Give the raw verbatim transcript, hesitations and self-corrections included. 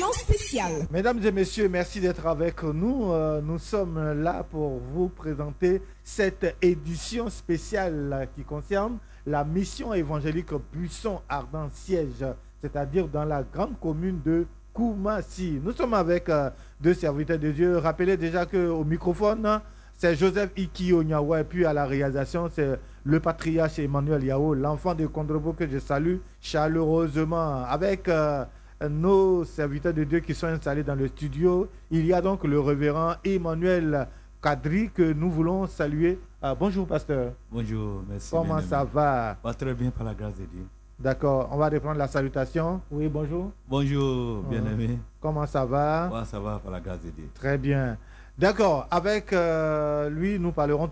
édition spéciale. Mesdames et messieurs, merci d'être avec nous. Euh, nous sommes là pour vous présenter cette édition spéciale qui concerne la mission évangélique Buisson Ardent Siège, c'est-à-dire dans la grande commune de Koumassi. Nous sommes avec euh, deux serviteurs de Dieu. Rappelez déjà qu'au microphone, c'est Joseph Iki Onyawa, et puis à la réalisation, c'est le patriarche Emmanuel Yao, l'enfant de Kondrobo que je salue chaleureusement. Avec euh, nos serviteurs de Dieu qui sont installés dans le studio, il y a donc le révérend Emmanuel Kadri que nous voulons saluer. Euh, bonjour pasteur. Bonjour, merci. Comment ça va? Va très bien par la grâce de Dieu. D'accord, on va reprendre la salutation. Oui, bonjour. Bonjour, bien-aimé. Euh, comment ça va? Ouais, ça va par la grâce de Dieu. Très bien. D'accord, avec euh, lui, nous parlerons